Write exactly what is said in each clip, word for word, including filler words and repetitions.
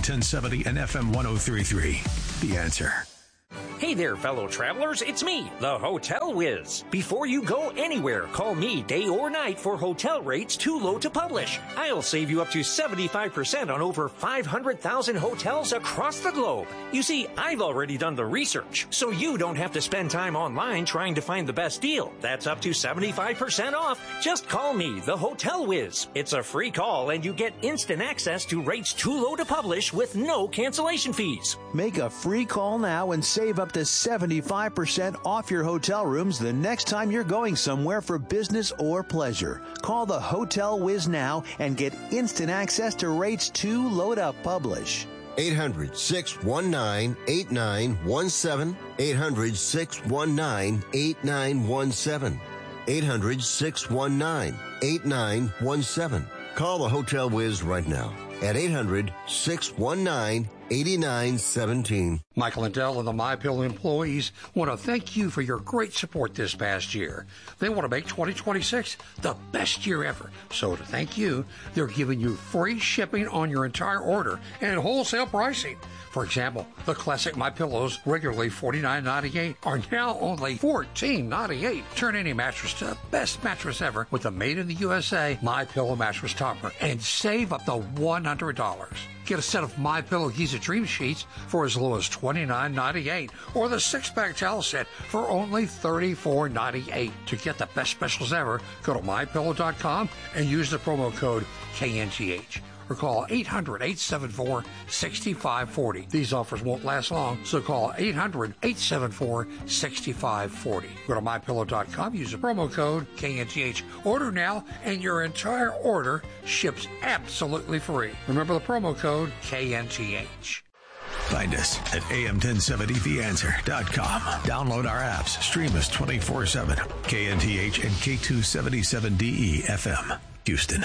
M ten seventy and F M one oh three point three. The Answer. Hey there, fellow travelers. It's me, the Hotel Whiz. Before you go anywhere, call me day or night for hotel rates too low to publish. I'll save you up to seventy-five percent on over five hundred thousand hotels across the globe. You see, I've already done the research, so you don't have to spend time online trying to find the best deal. That's up to seventy-five percent off. Just call me, the Hotel Whiz. It's a free call, and you get instant access to rates too low to publish with no cancellation fees. Make a free call now and save up to seventy-five percent off your hotel rooms the next time you're going somewhere for business or pleasure. Call the Hotel Whiz now and get instant access to rates too low to publish. eight hundred, six one nine, eight nine one seven. eight hundred, six one nine, eight nine one seven. eight hundred, six one nine, eight nine one seven. Call the Hotel Whiz right now at eight hundred, six one nine, eight nine one seven. Michael Lindell and the MyPillow employees want to thank you for your great support this past year. They want to make twenty twenty-six the best year ever. So to thank you, they're giving you free shipping on your entire order and wholesale pricing. For example, the classic MyPillows, regularly forty-nine ninety-eight, are now only fourteen ninety-eight. Turn any mattress to the best mattress ever with the made in the U S A MyPillow mattress topper and save up to one hundred dollars. Get a set of MyPillow Giza Dream Sheets for as low as twenty-nine ninety-eight, or the six-pack towel set for only thirty-four ninety-eight. To get the best specials ever, go to my pillow dot com and use the promo code K N G H. Or call eight hundred, eight seven four, six five four zero. These offers won't last long, so call eight hundred, eight seven four, six five four zero. Go to my pillow dot com, use the promo code K N G H. Order now, and your entire order ships absolutely free. Remember the promo code K N G H. Find us at A M ten seventy the answer dot com. Download our apps. Stream us twenty-four seven. K N T H and K two seventy-seven D E F M, Houston.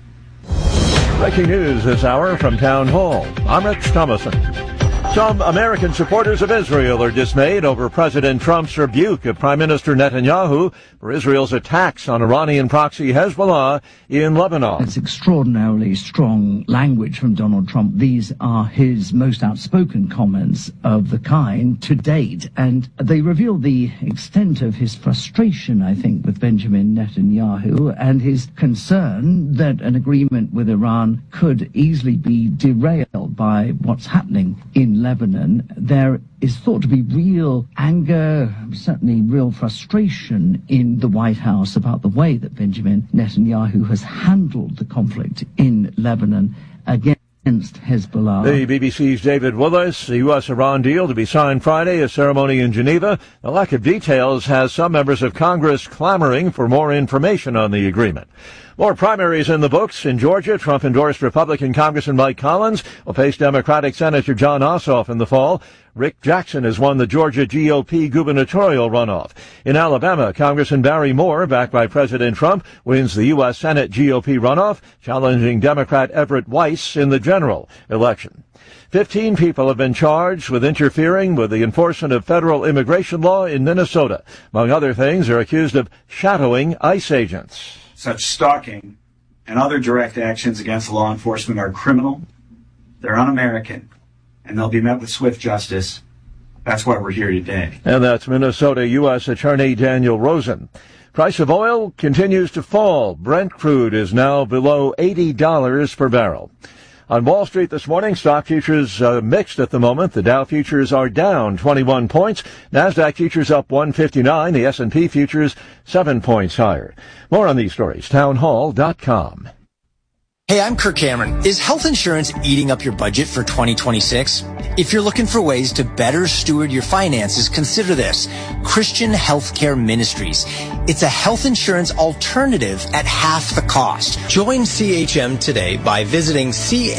Breaking news this hour from Town Hall. I'm Rich Thomason. Some American supporters of Israel are dismayed over President Trump's rebuke of Prime Minister Netanyahu for Israel's attacks on Iranian proxy Hezbollah in Lebanon. It's extraordinarily strong language from Donald Trump. These are his most outspoken comments of the kind to date, and they reveal the extent of his frustration, I think, with Benjamin Netanyahu and his concern that an agreement with Iran could easily be derailed by what's happening in Lebanon. There is thought to be real anger, certainly real frustration in the White House about the way that Benjamin Netanyahu has handled the conflict in Lebanon against Hezbollah. The B B C's David Willis, the U S Iran deal to be signed Friday, a ceremony in Geneva. The lack of details has some members of Congress clamoring for more information on the agreement. More primaries in the books. In Georgia, Trump-endorsed Republican Congressman Mike Collins will face Democratic Senator John Ossoff in the fall. Rick Jackson has won the Georgia G O P gubernatorial runoff. In Alabama, Congressman Barry Moore, backed by President Trump, wins the U S Senate G O P runoff, challenging Democrat Everett Weiss in the general election. Fifteen people have been charged with interfering with the enforcement of federal immigration law in Minnesota. Among other things, they're accused of shadowing ICE agents. Such stalking and other direct actions against law enforcement are criminal, they're un-American, and they'll be met with swift justice. That's why we're here today. And that's Minnesota U S Attorney Daniel Rosen. Price of oil continues to fall. Brent crude is now below eighty dollars per barrel. On Wall Street this morning, stock futures uh, mixed at the moment. The Dow futures are down twenty-one points. NASDAQ futures up one fifty-nine. The S and P futures seven points higher. More on these stories, town hall dot com. Hey, I'm Kirk Cameron. Is health insurance eating up your budget for twenty twenty-six? If you're looking for ways to better steward your finances, consider this. Christian Healthcare Ministries. It's a health insurance alternative at half the cost. Join C H M today by visiting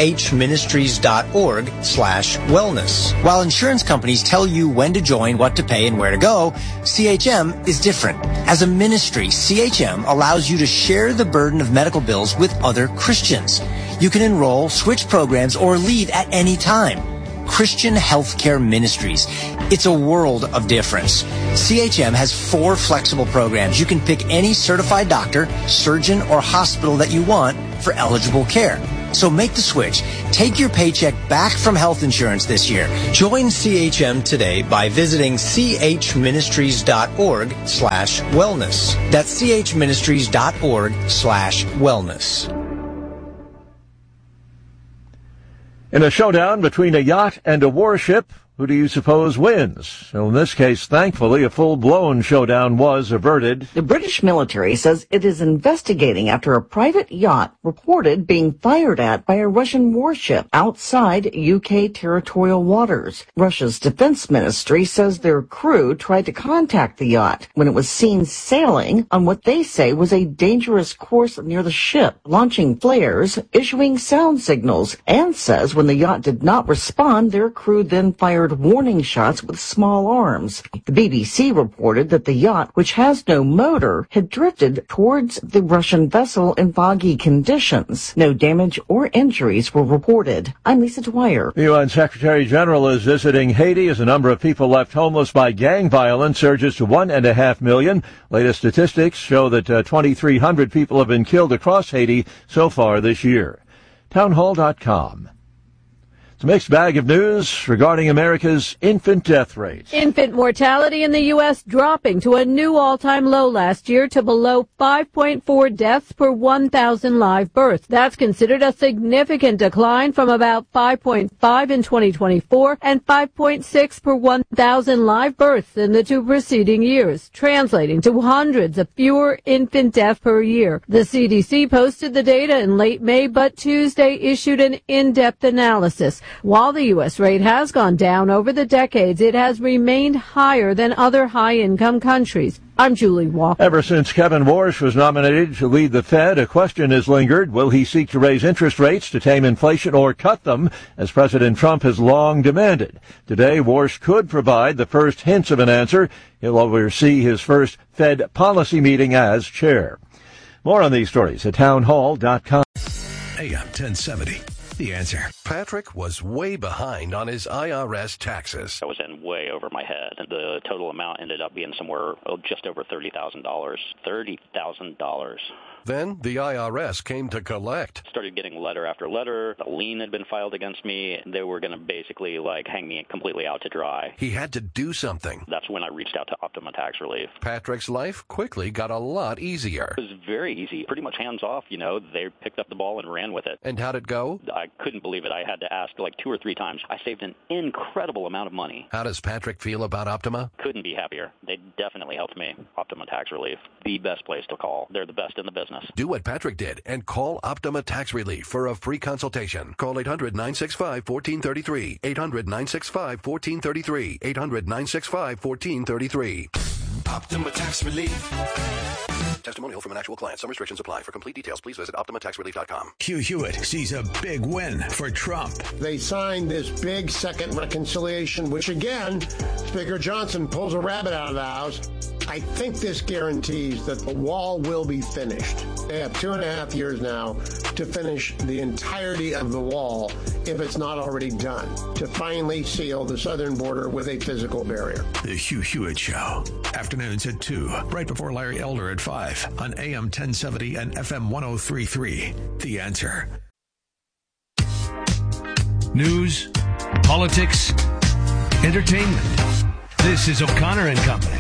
chministries.org slash wellness. While insurance companies tell you when to join, what to pay, and where to go, C H M is different. As a ministry, C H M allows you to share the burden of medical bills with other Christians. You can enroll, switch programs, or leave at any time. Christian Healthcare Ministries. It's a world of difference. C H M has four flexible programs. You can pick any certified doctor, surgeon, or hospital that you want for eligible care. So make the switch. Take your paycheck back from health insurance this year. Join C H M today by visiting chministries.org slash wellness. That's chministries.org slash wellness. In a showdown between a yacht and a warship, who do you suppose wins? Well, in this case, thankfully, a full-blown showdown was averted. The British military says it is investigating after a private yacht reported being fired at by a Russian warship outside U K territorial waters. Russia's defense ministry says their crew tried to contact the yacht when it was seen sailing on what they say was a dangerous course near the ship, launching flares, issuing sound signals, and says when the yacht did not respond, their crew then fired warning shots with small arms. The B B C reported that the yacht, which has no motor, had drifted towards the Russian vessel in foggy conditions. No damage or injuries were reported. I'm Lisa Dwyer. The U N Secretary General is visiting Haiti as the number of people left homeless by gang violence surges to one and a half million. Latest statistics show that uh, twenty-three hundred people have been killed across Haiti so far this year. townhall dot com. It's a mixed bag of news regarding America's infant death rate. Infant mortality in the U S dropping to a new all-time low last year to below five point four deaths per one thousand live births. That's considered a significant decline from about five point five in twenty twenty-four and five point six per one thousand live births in the two preceding years, translating to hundreds of fewer infant deaths per year. The C D C posted the data in late May, but Tuesday issued an in-depth analysis. While the U S rate has gone down over the decades, it has remained higher than other high-income countries. I'm Julie Walker. Ever since Kevin Warsh was nominated to lead the Fed, a question has lingered. Will he seek to raise interest rates to tame inflation or cut them, as President Trump has long demanded? Today, Warsh could provide the first hints of an answer. He'll oversee his first Fed policy meeting as chair. More on these stories at townhall dot com. A M ten seventy. The Answer. Patrick was way behind on his I R S taxes. I was in way over my head. The total amount ended up being somewhere oh, just over thirty thousand dollars. thirty thousand dollars. Then the I R S came to collect. Started getting letter after letter. A lien had been filed against me. They were going to basically like hang me completely out to dry. He had to do something. That's when I reached out to Optima Tax Relief. Patrick's life quickly got a lot easier. It was very easy. Pretty much hands off, you know. They picked up the ball and ran with it. And how'd it go? I couldn't believe it. I had to ask like two or three times. I saved an incredible amount of money. How does Patrick feel about Optima? Couldn't be happier. They definitely helped me. Optima Tax Relief. The best place to call. They're the best in the business. Do what Patrick did and call Optima Tax Relief for a free consultation. Call eight hundred nine six five one four three three. eight hundred nine six five one four three three. eight hundred nine six five one four three three. Optima Tax Relief. Testimonial from an actual client. Some restrictions apply. For complete details, please visit optima tax relief dot com. Hugh Hewitt sees a big win for Trump. They signed this big second reconciliation, which again, Speaker Johnson pulls a rabbit out of the house. I think this guarantees that the wall will be finished. They have two and a half years now to finish the entirety of the wall, if it's not already done, to finally seal the southern border with a physical barrier. The Hugh Hewitt Show. Afternoons at two, right before Larry Elder at five on A M ten seventy and F M one oh three point three. The Answer. News, politics, entertainment. This is O'Connor and Company.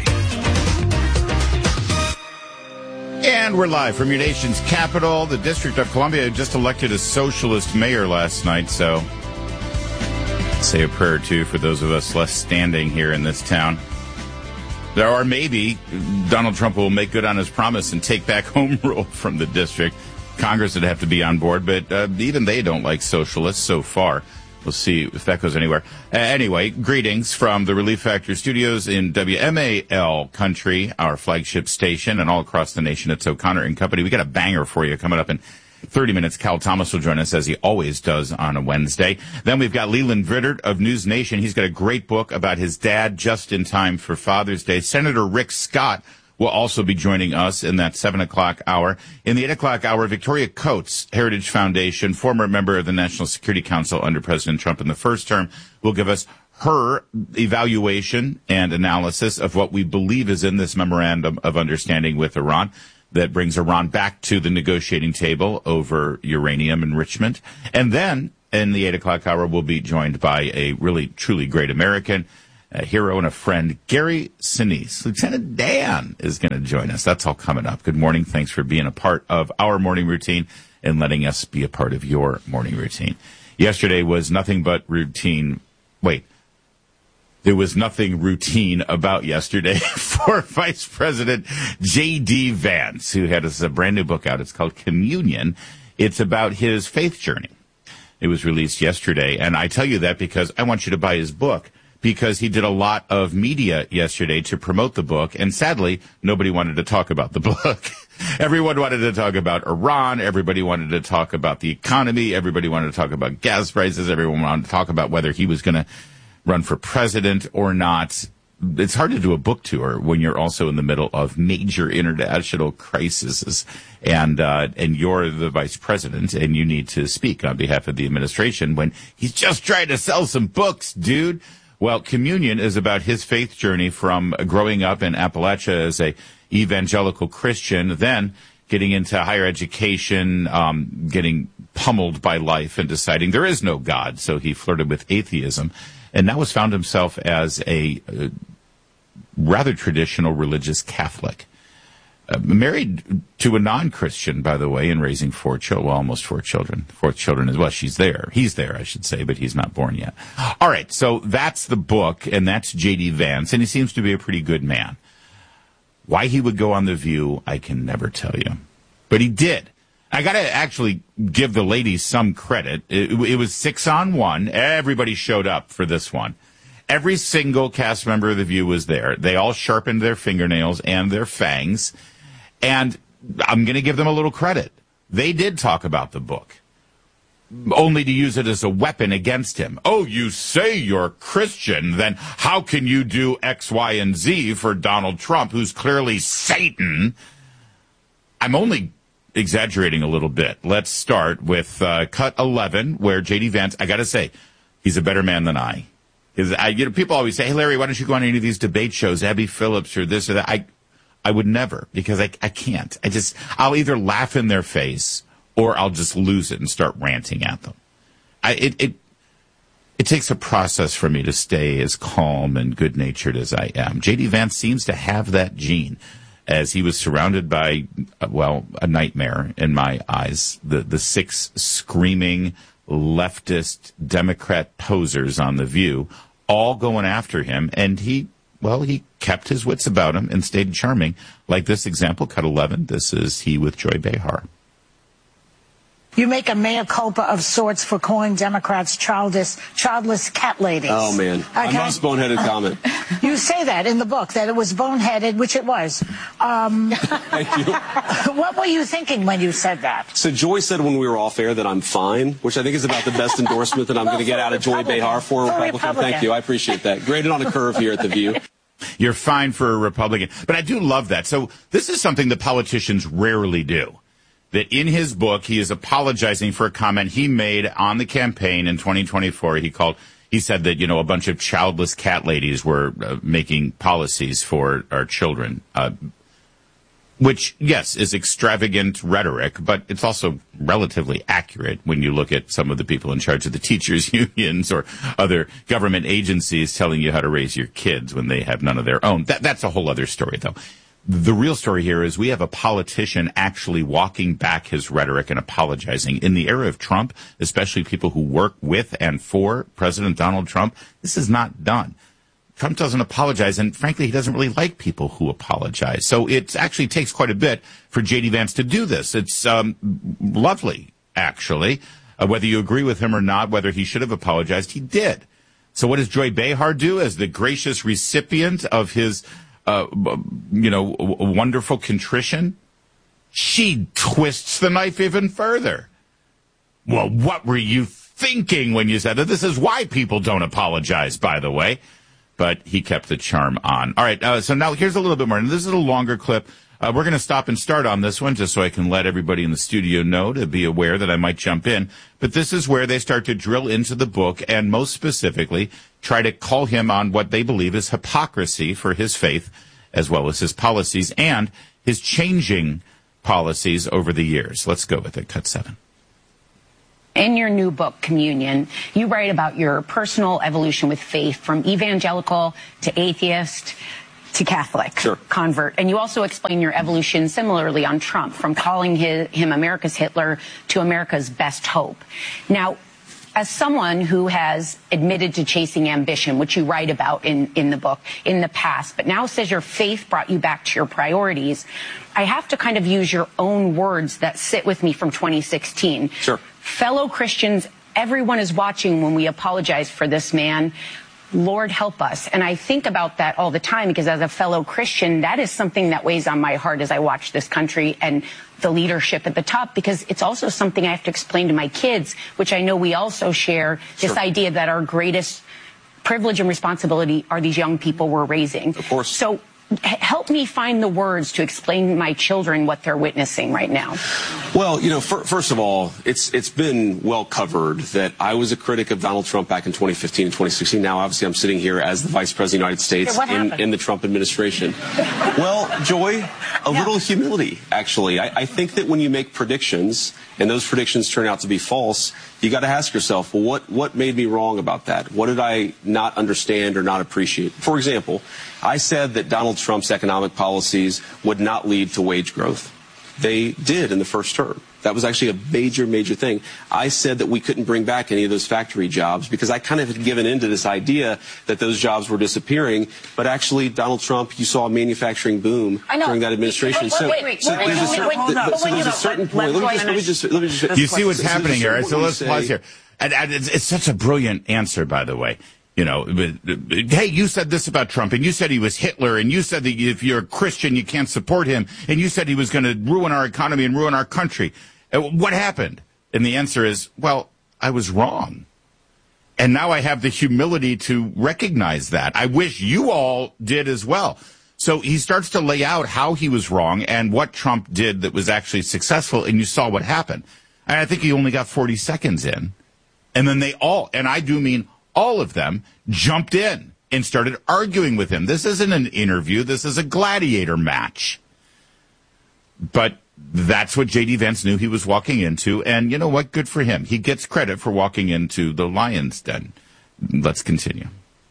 And we're live from your nation's capital. The District of Columbia just elected a socialist mayor last night, so say a prayer or two for those of us left standing here in this town. There are maybe Donald Trump will make good on his promise and take back home rule from the district. Congress would have to be on board, but uh, even they don't like socialists so far. We'll see if that goes anywhere. Uh, anyway, greetings from the Relief Factor studios in W M A L Country, our flagship station, and all across the nation. It's O'Connor and Company. We got a banger for you coming up in thirty minutes. Cal Thomas will join us, as he always does on a Wednesday. Then we've got Leland Vittert of News Nation. He's got a great book about his dad just in time for Father's Day. Senator Rick Scott will also be joining us in that seven o'clock hour. In the eight o'clock hour, Victoria Coates, Heritage Foundation, former member of the National Security Council under President Trump in the first term, will give us her evaluation and analysis of what we believe is in this memorandum of understanding with Iran. that brings Iran back to the negotiating table over uranium enrichment. And then in the eight o'clock hour, we'll be joined by a really, truly great American, a hero and a friend, Gary Sinise. Lieutenant Dan is going to join us. That's all coming up. Good morning. Thanks for being a part of our morning routine and letting us be a part of your morning routine. Yesterday was nothing but routine. Wait. There was nothing routine about yesterday for Vice President J D. Vance, who had a brand new book out. It's called Communion. It's about his faith journey. It was released yesterday, and I tell you that because I want you to buy his book, because he did a lot of media yesterday to promote the book, and sadly, nobody wanted to talk about the book. Everyone wanted to talk about Iran. Everybody wanted to talk about the economy. Everybody wanted to talk about gas prices. Everyone wanted to talk about whether he was going to run for president or not. It's hard to do a book tour when you're also in the middle of major international crises, and uh, and you're the vice president, and you need to speak on behalf of the administration when he's just trying to sell some books, dude. Well, Communion is about his faith journey from growing up in Appalachia as a evangelical Christian, then getting into higher education, um, getting pummeled by life and deciding there is no God. So he flirted with atheism, and now has found himself as a, a rather traditional religious Catholic. Uh, married to a non-Christian, by the way, and raising four children, well, almost four children. Four children as well. She's there. He's there, I should say, but he's not born yet. All right, so that's the book, and that's J D. Vance, and he seems to be a pretty good man. Why he would go on The View, I can never tell you. But he did. I got to actually give the ladies some credit. It, it was six on one. Everybody showed up for this one. Every single cast member of The View was there. They all sharpened their fingernails and their fangs. And I'm going to give them a little credit. They did talk about the book, only to use it as a weapon against him. Oh, you say you're Christian, then how can you do X, Y, and Z for Donald Trump, who's clearly Satan? I'm only exaggerating a little bit. Let's start with uh, cut eleven, where J D. Vance, I got to say, he's a better man than I. Because I, you know, people always say, hey, Larry, why don't you go on any of these debate shows, Abby Phillips or this or that? I, I would never, because I, I can't. I just, I'll either laugh in their face or I'll just lose it and start ranting at them. I, it, it, it takes a process for me to stay as calm and good-natured as I am. J D. Vance seems to have that gene, as he was surrounded by, well, a nightmare in my eyes. The, the six screaming leftist Democrat posers on The View, all going after him, and he, well, he kept his wits about him and stayed charming. Like this example, cut eleven, this is he with Joy Behar. You make a mea culpa of sorts for calling Democrats childless, childless cat ladies. Oh, man. Okay? A most boneheaded comment. You say that in the book, that it was boneheaded, which it was. Um, Thank you. What were you thinking when you said that? So Joy said when we were off air that I'm fine, which I think is about the best endorsement that I'm well, going to get out of Joy Behar for a Republican. Republican. Thank you. I appreciate that. Graded on a curve here at The View. You're fine for a Republican. But I do love that. So this is something that politicians rarely do. That in his book, he is apologizing for a comment he made on the campaign in twenty twenty-four. He called, he said that, you know, a bunch of childless cat ladies were uh, making policies for our children, uh, which, yes, is extravagant rhetoric, but it's also relatively accurate when you look at some of the people in charge of the teachers' unions or other government agencies telling you how to raise your kids when they have none of their own. That, that's a whole other story, though. The real story here is we have a politician actually walking back his rhetoric and apologizing. In the era of Trump, especially people who work with and for President Donald Trump, this is not done. Trump doesn't apologize, and frankly, he doesn't really like people who apologize. So it actually takes quite a bit for J D. Vance to do this. It's um, lovely, actually. Uh, whether you agree with him or not, whether he should have apologized, he did. So what does Joy Behar do as the gracious recipient of his Uh, you know, a wonderful contrition? She twists the knife even further. Well, what were you thinking when you said that? This is why people don't apologize, by the way. But he kept the charm on. All right, uh, so now here's a little bit more. And this is a longer clip. Uh, we're going to stop and start on this one just so I can let everybody in the studio know to be aware that I might jump in. But this is where they start to drill into the book and most specifically try to call him on what they believe is hypocrisy for his faith as well as his policies and his changing policies over the years. Let's go with it. Cut seven. In your new book, Communion, you write about your personal evolution with faith from evangelical to atheist to Catholic sure. convert. And you also explain your evolution similarly on Trump, from calling his, him America's Hitler to America's best hope. Now, as someone who has admitted to chasing ambition, which you write about in, in the book, in the past, but now says your faith brought you back to your priorities, I have to kind of use your own words that sit with me from twenty sixteen. Sure. Fellow Christians, everyone is watching when we apologize for this man. Lord, help us. And I think about that all the time because as a fellow Christian, that is something that weighs on my heart as I watch this country and the leadership at the top, because it's also something I have to explain to my kids, which I know we also share, this sure. idea that our greatest privilege and responsibility are these young people we're raising. Of course. So help me find the words to explain to my children what they're witnessing right now. Well, you know, for, first of all, it's it's been well covered that I was a critic of Donald Trump back in twenty fifteen and twenty sixteen. Now, obviously, I'm sitting here as the Vice President of the United States okay, in, in the Trump administration. Well, Joy, a yeah. little humility, actually. I, I think that when you make predictions and those predictions turn out to be false, you got to ask yourself, well, what, what made me wrong about that? What did I not understand or not appreciate? For example, I said that Donald Trump's economic policies would not lead to wage growth. They did in the first term. That was actually a major, major thing. I said that we couldn't bring back any of those factory jobs because I kind of had given into this idea that those jobs were disappearing. But actually, Donald Trump, you saw a manufacturing boom during that administration. Wait, wait, wait, so wait, there's a wait, certain, wait, hold on. so there's a certain point. Let me just, let me just, let me just. You see what's happening here. So let's say, pause here. And, and it's, it's such a brilliant answer, by the way. You know, hey, you said this about Trump, and you said he was Hitler, and you said that if you're a Christian, you can't support him, and you said he was going to ruin our economy and ruin our country. What happened? And the answer is, well, I was wrong. And now I have the humility to recognize that. I wish you all did as well. So he starts to lay out how he was wrong and what Trump did that was actually successful, and you saw what happened. And I think he only got forty seconds in. And then they all, and I do mean all of them, jumped in and started arguing with him. This isn't an interview. This is a gladiator match. But that's what J D. Vance knew he was walking into. And you know what? Good for him. He gets credit for walking into the lion's den. Let's continue.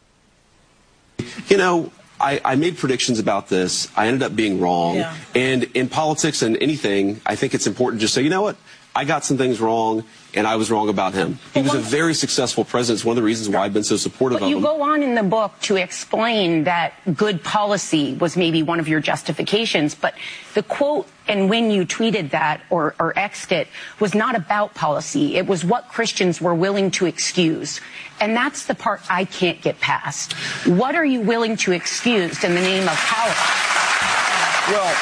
You know, I, I made predictions about this. I ended up being wrong. Yeah. And in politics and anything, I think it's important to just say, you know what? I got some things wrong, and I was wrong about him. He was a very successful president. It's one of the reasons why I've been so supportive but of him. him. You go on in the book to explain that good policy was maybe one of your justifications, but the quote, and when you tweeted that or, or X'd it, was not about policy. It was what Christians were willing to excuse. And that's the part I can't get past. What are you willing to excuse in the name of power? Well,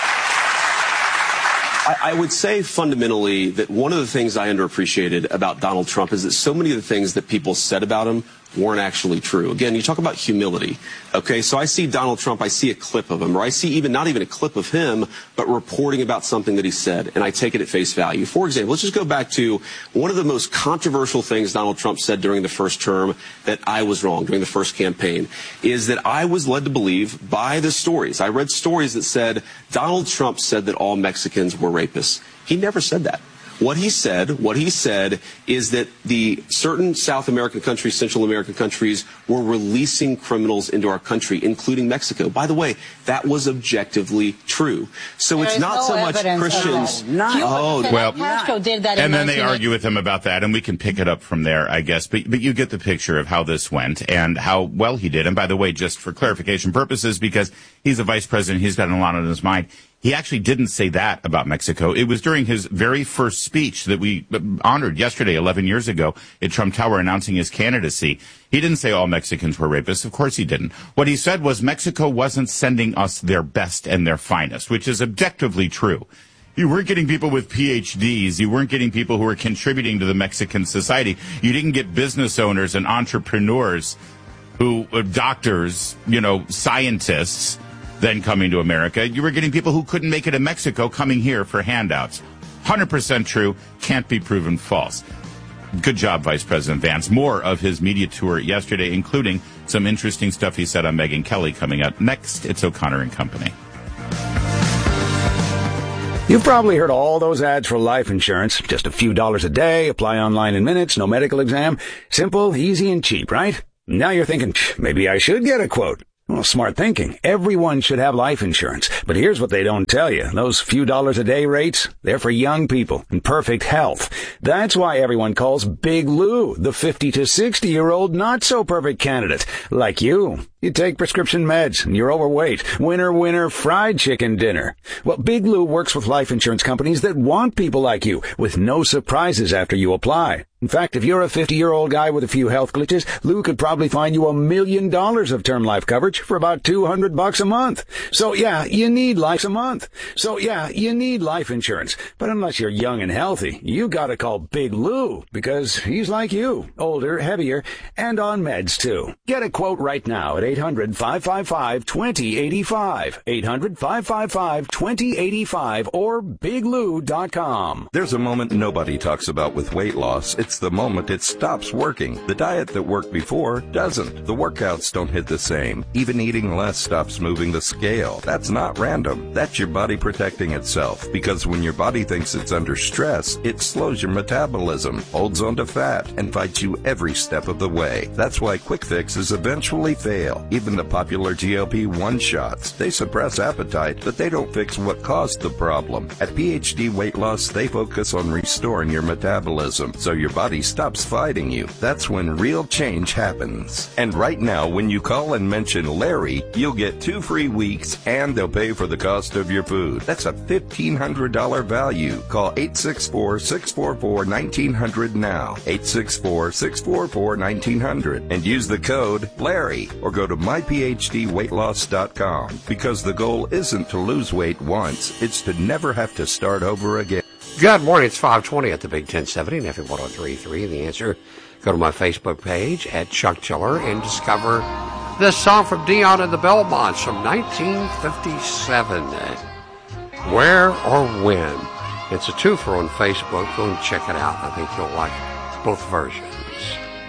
I would say fundamentally that one of the things I underappreciated about Donald Trump is that so many of the things that people said about him weren't actually true. Again, you talk about humility. Okay, so I see Donald Trump, I see a clip of him, or I see even not even a clip of him, but reporting about something that he said, and I take it at face value. For example, let's just go back to one of the most controversial things Donald Trump said during the first term that I was wrong during the first campaign, is that I was led to believe by the stories. I read stories that said Donald Trump said that all Mexicans were rapists. He never said that. What he said, what he said is that the certain South American countries, Central American countries, were releasing criminals into our country, including Mexico. By the way, that was objectively true. So there it's not no so much Christians. Oh, well, Castro did that. And in then they argue with him about that, and we can pick it up from there, I guess. But but you get the picture of how this went and how well he did. And by the way, just for clarification purposes, because he's a vice president, he's got a lot on his mind. He actually didn't say that about Mexico. It was during his very first speech that we honored yesterday, eleven years ago, at Trump Tower announcing his candidacy. He didn't say all Mexicans were rapists. Of course he didn't. What he said was Mexico wasn't sending us their best and their finest, which is objectively true. You weren't getting people with P H Ds. You weren't getting people who were contributing to the Mexican society. You didn't get business owners and entrepreneurs who, uh, doctors, you know, scientists, then coming to America. You were getting people who couldn't make it in Mexico coming here for handouts. one hundred percent true, can't be proven false. Good job, Vice President Vance. More of his media tour yesterday, including some interesting stuff he said on Megyn Kelly coming up next. It's O'Connor and Company. You've probably heard all those ads for life insurance. Just a few dollars a day, apply online in minutes, no medical exam. Simple, easy, and cheap, right? Now you're thinking, maybe I should get a quote. Well, smart thinking. Everyone should have life insurance. But here's what they don't tell you. Those few dollars a day rates, they're for young people in perfect health. That's why everyone calls Big Lou the fifty to sixty year old not so perfect candidate. Like you. You take prescription meds and you're overweight. Winner, winner, fried chicken dinner. Well, Big Lou works with life insurance companies that want people like you with no surprises after you apply. In fact, if you're a fifty-year-old guy with a few health glitches, Lou could probably find you a million dollars of term life coverage for about two hundred bucks a month. So yeah, you need life a month. So yeah, you need life insurance. But unless you're young and healthy, you gotta call Big Lou because he's like you, older, heavier, and on meds too. Get a quote right now at eight hundred, five five five, two zero eight five, eight hundred, five five five, two zero eight five, or big lou dot com. There's a moment nobody talks about with weight loss. It's the moment it stops working. The diet that worked before doesn't. The workouts don't hit the same. Even eating less stops moving the scale. That's not random. That's your body protecting itself. Because when your body thinks it's under stress, it slows your metabolism, holds onto fat, and fights you every step of the way. That's why quick fixes eventually fail. Even the popular G L P one shots. They suppress appetite, but they don't fix what caused the problem. At P H D Weight Loss, they focus on restoring your metabolism, so your body stops fighting you. That's when real change happens. And right now, when you call and mention Larry, you'll get two free weeks, and they'll pay for the cost of your food. That's a fifteen hundred dollars value. Call eight six four, six four four, one nine zero zero now. eight six four, six four four, one nine zero zero. And use the code Larry, or go to my p h d weight loss dot com. Because the goal isn't to lose weight once, it's to never have to start over again. Good morning. It's five twenty at the Big ten seventy and F M one oh three point three. The Answer. Go to my Facebook page at Chuck Chiller and discover this song from Dion and the Belmonts from nineteen fifty-seven. Where or When. It's a twofer on Facebook. Go and check it out. I think you'll like both versions.